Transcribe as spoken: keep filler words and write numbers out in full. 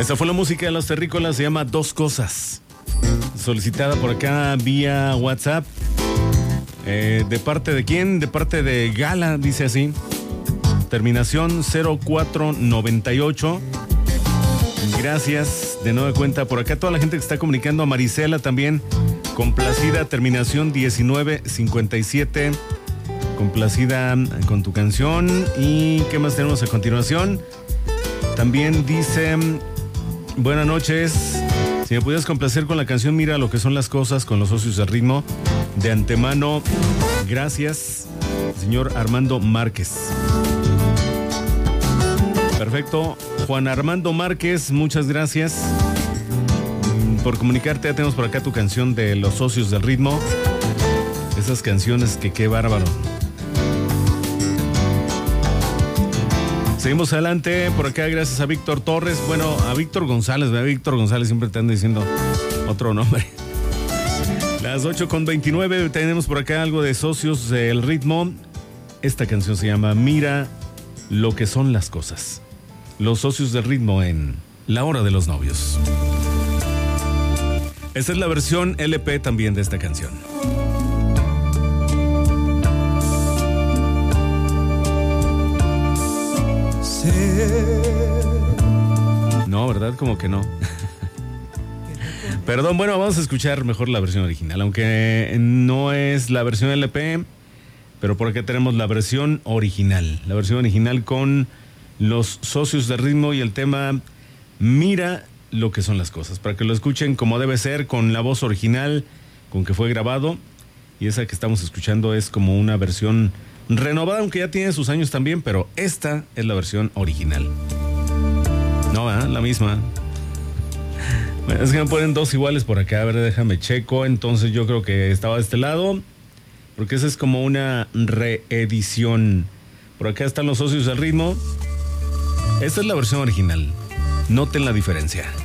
Esta fue la música de Los Terrícolas, se llama Dos Cosas. Solicitada por acá vía WhatsApp. Eh, ¿De parte de quién? De parte de Gala, dice así. Terminación cero cuatro noventa y ocho. Gracias de nueva cuenta por acá. Toda la gente que está comunicando, a Marisela también. Complacida, terminación diecinueve cincuenta y siete. Complacida con tu canción. ¿Y qué más tenemos a continuación? También dice: buenas noches. Si me pudieras complacer con la canción Mira lo que son las cosas, con Los Socios del Ritmo. De antemano, gracias, señor Armando Márquez. Perfecto. Juan Armando Márquez, muchas gracias por comunicarte. Ya tenemos por acá tu canción de Los Socios del Ritmo. Esas canciones que qué bárbaro. Seguimos adelante, por acá gracias a Víctor Torres, bueno, a Víctor González, ¿verdad? Víctor González, siempre te ando diciendo otro nombre. Las ocho con veintinueve, tenemos por acá algo de Socios del Ritmo. Esta canción se llama Mira lo que son las cosas. Los Socios del Ritmo en La Hora de los Novios. Esta es la versión L P también de esta canción. No, ¿verdad? Como que no. Perdón, bueno, vamos a escuchar mejor la versión original, aunque no es la versión L P, pero por acá tenemos la versión original, la versión original con Los Socios de Ritmo y el tema Mira lo que son las cosas, para que lo escuchen como debe ser, con la voz original, con que fue grabado, y esa que estamos escuchando es como una versión renovada, aunque ya tiene sus años también, pero esta es la versión original. No, ¿eh? La misma. Bueno, es que me ponen dos iguales por acá. A ver, déjame checo. Entonces yo creo que estaba de este lado, porque esa es como una reedición. Por acá están Los Socios del Ritmo. Esta es la versión original. Noten la diferencia.